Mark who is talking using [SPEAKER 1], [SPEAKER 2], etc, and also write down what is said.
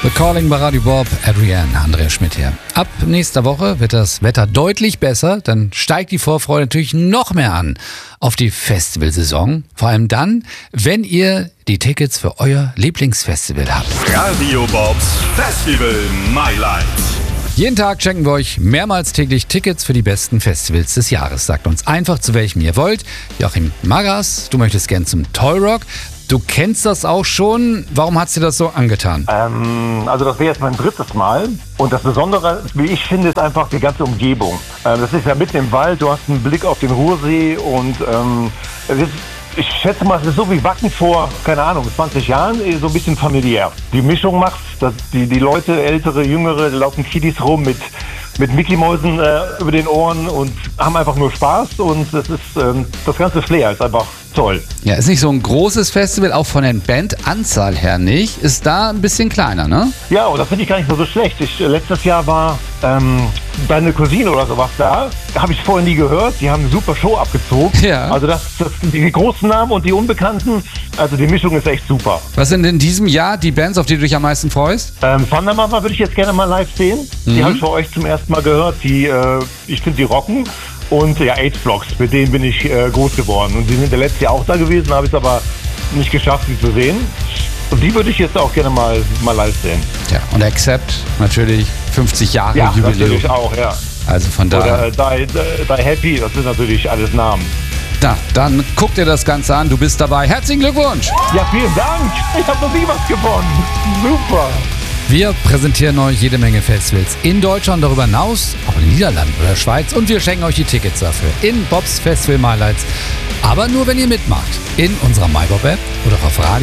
[SPEAKER 1] The Calling bei Radio Bob, Adrienne, Andreas Schmidt hier. Ab nächster Woche wird das Wetter deutlich besser, dann steigt die Vorfreude natürlich noch mehr an auf die Festivalsaison. Vor allem dann, wenn ihr die Tickets für euer Lieblingsfestival habt.
[SPEAKER 2] Radio Bobs Festival Highlights.
[SPEAKER 1] Jeden Tag schenken wir euch mehrmals täglich Tickets für die besten Festivals des Jahres. Sagt uns einfach, zu welchem ihr wollt. Joachim Magas, du möchtest gern zum Toy Rock. Du kennst das auch schon. Warum hat es dir das so angetan?
[SPEAKER 3] Also das wäre jetzt mein drittes Mal. Und das Besondere, wie ich finde, ist einfach die ganze Umgebung. Das ist ja mitten im Wald, du hast einen Blick auf den Ruhrsee und ich schätze mal, es ist so wie Wacken vor, keine Ahnung, 20 Jahren, so ein bisschen familiär. Die Mischung macht, dass die Leute, ältere, jüngere, laufen Kiddies rum mit Mickey-Mäusen über den Ohren und haben einfach nur Spaß und das ist das ganze Flair ist einfach toll.
[SPEAKER 1] Ja, ist nicht so ein großes Festival, auch von der Bandanzahl her nicht. Ist da ein bisschen kleiner, ne?
[SPEAKER 3] Ja, und das finde ich gar nicht so schlecht. Letztes Jahr war deine Cousine oder sowas da. Habe ich vorher nie gehört. Die haben eine super Show abgezogen. Ja. Also die großen Namen und die Unbekannten, also die Mischung ist echt super.
[SPEAKER 1] Was sind in diesem Jahr die Bands, auf die du dich am meisten freust?
[SPEAKER 3] Thunder Mother würde ich jetzt gerne mal live sehen. Die habe ich für euch zum ersten Mal gehört. Ich finde, die rocken. Und ja, H-Blocks, mit denen bin ich groß geworden. Und die sind ja letztes Jahr auch da gewesen, habe ich es aber nicht geschafft, sie zu sehen. Und die würde ich jetzt auch gerne mal live sehen.
[SPEAKER 1] Ja, und Accept natürlich 50 Jahre Jubiläum.
[SPEAKER 3] Ja, natürlich auch, ja.
[SPEAKER 1] Also von daher.
[SPEAKER 3] Oder Die Happy, das sind natürlich alles Namen.
[SPEAKER 1] Na, dann guck dir das Ganze an, du bist dabei. Herzlichen Glückwunsch!
[SPEAKER 3] Ja, vielen Dank! Ich habe noch nie was gewonnen. Super!
[SPEAKER 1] Wir präsentieren euch jede Menge Festivals in Deutschland, darüber hinaus, auch in den Niederlanden oder Schweiz. Und wir schenken euch die Tickets dafür in Bobs Festival Highlights. Aber nur, wenn ihr mitmacht. In unserer MyBob-App oder auf Radio.